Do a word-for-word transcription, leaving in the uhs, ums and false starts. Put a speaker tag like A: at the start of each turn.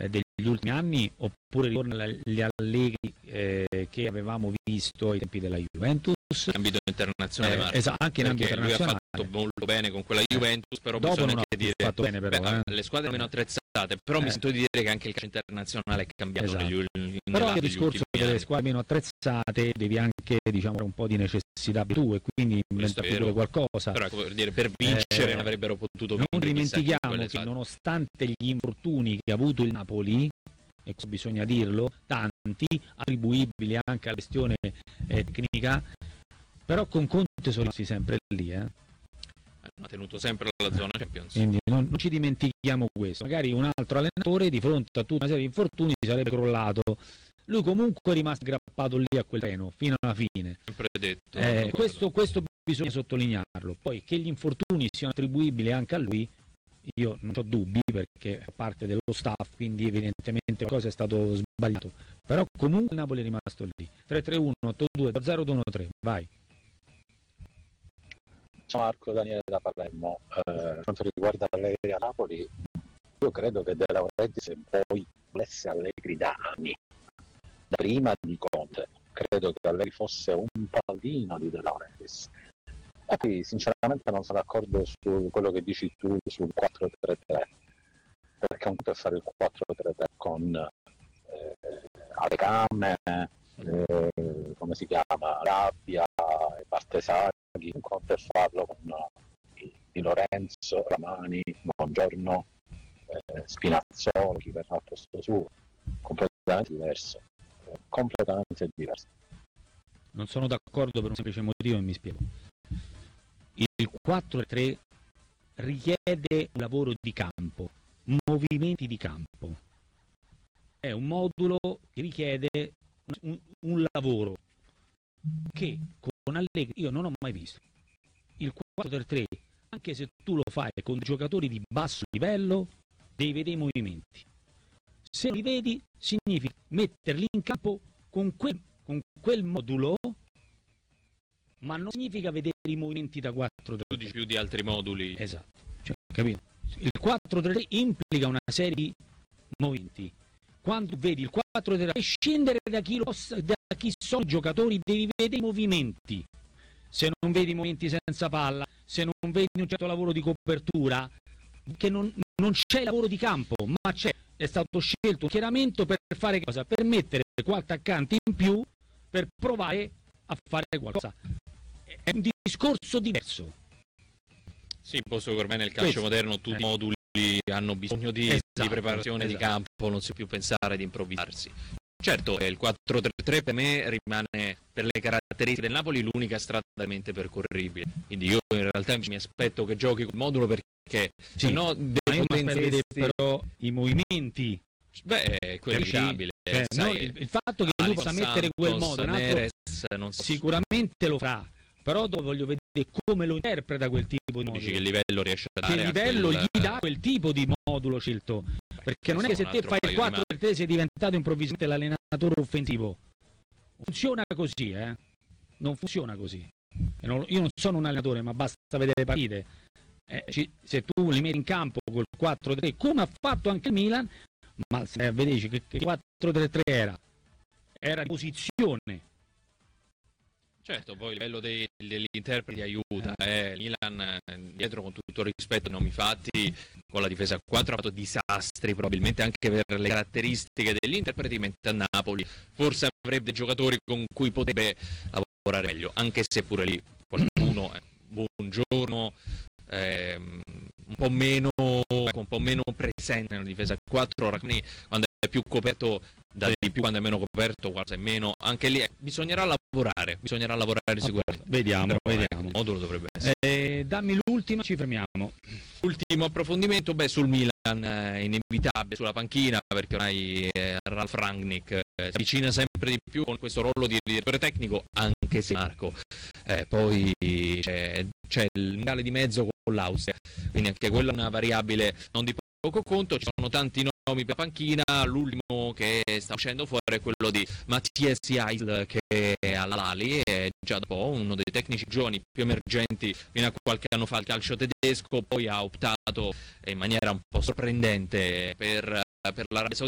A: eh, degli ultimi anni, oppure ritorna gli Allegri eh, che avevamo visto ai tempi della Juventus?
B: In ambito internazionale,
A: eh, esatto, anche in ambito internazionale.
B: Lui ha fatto molto bene con quella Juventus, però
A: dopo
B: bisogna
A: non
B: anche dire
A: fatto bene, però,
B: beh,
A: eh.
B: le squadre meno attrezzate, però
A: eh.
B: mi sento di dire che anche il calcio internazionale è cambiato
A: esatto.
B: negli ultimi
A: però anche il
B: negli
A: discorso delle squadre meno attrezzate devi anche, diciamo, un po' di necessità tu, e quindi inventare pure qualcosa.
B: Però per, dire, per vincere
A: eh,
B: avrebbero potuto
A: non
B: vincere.
A: dimentichiamo che nonostante gli infortuni che ha avuto il Napoli, e questo bisogna dirlo, tanti attribuibili anche alla questione eh, tecnica, però con Conte sono sempre lì, eh.
B: ha tenuto sempre la zona Champions.
A: Quindi non, non ci dimentichiamo questo. Magari un altro allenatore di fronte a tutta una serie di infortuni sarebbe crollato. Lui comunque è rimasto aggrappato lì a quel treno fino alla fine.
B: Sempre detto.
A: Eh, questo, questo bisogna sottolinearlo. Poi che gli infortuni siano attribuibili anche a lui, io non ho dubbi, perché è parte dello staff, quindi evidentemente qualcosa è stato sbagliato. Però comunque il Napoli è rimasto lì. tre tre uno otto due zero due uno tre, vai.
C: Ciao Marco, Daniele da Palermo. Eh, per quanto riguarda Allegri a Napoli, io credo che De Laurentiis poi volesse Allegri da anni, da prima di Conte. Credo che Allegri fosse un pallino di De Laurentiis. E poi sinceramente non sono d'accordo su quello che dici tu sul quattro tre tre, perché un conto è fare il quattro tre tre con eh, Alecame, eh, come si chiama, Rabbia e Bartesaghi, un conto è farlo con uh, Di Lorenzo, Ramani, Buongiorno, eh, Spinazzola, chi verrà al posto suo, completamente diverso, eh, completamente diverso.
A: Non sono d'accordo per un semplice motivo e mi spiego. Il quattro tre richiede un lavoro di campo, movimenti di campo. È un modulo che richiede un, un lavoro che con Allegri io non ho mai visto. Il quattro tre tre, anche se tu lo fai con giocatori di basso livello, devi vedere i movimenti. Se non li vedi, significa metterli in campo con quel, con quel modulo, ma non significa vedere i movimenti da quattro tre tre.
B: Tu dici più di altri moduli.
A: Esatto, cioè, capito? Il quattro tre tre implica una serie di movimenti. Quando vedi il quattro tre tre, a prescindere da chi, lo, da chi sono i giocatori, devi vedere i movimenti. Se non vedi i movimenti senza palla, se non vedi un certo lavoro di copertura, che non, non c'è lavoro di campo, ma c'è, è stato scelto un schieramento per fare cosa? Per mettere qualche attaccante in più, per provare a fare qualcosa. È un discorso diverso.
B: Sì, posso che ormai nel calcio
A: Questo,
B: moderno tutti i
A: eh.
B: moduli hanno bisogno di,
A: esatto,
B: di preparazione
A: esatto.
B: di campo, non si può più pensare di improvvisarsi. Certo, il quattro tre tre per me rimane, per le caratteristiche del Napoli, l'unica strada veramente percorribile. Quindi io in realtà mi aspetto che giochi col modulo, perché
A: sì,
B: se no
A: io mi aspetto vedere però i movimenti.
B: Beh, è qualificabile.
A: Cioè, no, il, il fatto che lui possa mettere quel modo,
B: Neres, non so.
A: sicuramente lo farà, però voglio vedere come lo interpreta quel tipo di modulo.
B: Dici che livello riesce a dare?
A: Che livello
B: quel...
A: gli dà quel tipo di modulo scelto? Perché non è che se te fai il quattro tre tre sei diventato improvvisamente l'allenatore offensivo. Funziona così, eh? Non funziona così. Io non sono un allenatore, ma basta vedere le partite. Eh, ci, se tu li metti in campo col quattro tre, come ha fatto anche il Milan, ma se eh, vedi che, che quattro tre tre era? Era di posizione.
B: Certo, poi il livello dei, degli interpreti aiuta, eh. Milan dietro, con tutto il rispetto ai nomi fatti, con la difesa a quattro ha fatto disastri probabilmente anche per le caratteristiche degli interpreti, mentre a Napoli forse avrebbe giocatori con cui potrebbe lavorare meglio, anche se pure lì qualcuno, eh, Buongiorno, eh, un po' meno un po' meno presente nella difesa a quattro, Ragni quando è più coperto da di più, quando è meno coperto quasi è meno, anche lì eh, bisognerà lavorare, bisognerà lavorare sicuramente.
A: Vediamo,
B: Però,
A: vediamo.
B: Eh, il modulo dovrebbe essere.
A: Eh, dammi l'ultima, ci fermiamo.
B: Ultimo approfondimento, beh, sul Milan eh, inevitabile, sulla panchina, perché ormai eh, Ralf Rangnick eh, si avvicina sempre di più con questo ruolo di direttore tecnico, anche se Marco eh, poi c'è, c'è il Mondiale di mezzo con l'Austria, quindi anche quella è una variabile non di poco conto. Ci sono tanti nomi per panchina, l'ultimo che sta uscendo fuori è quello di Matthias Heisel, che è all'Ali, è già da un po' uno dei tecnici giovani più emergenti fino a qualche anno fa al calcio tedesco, poi ha optato in maniera un po' sorprendente per, per l'Arabia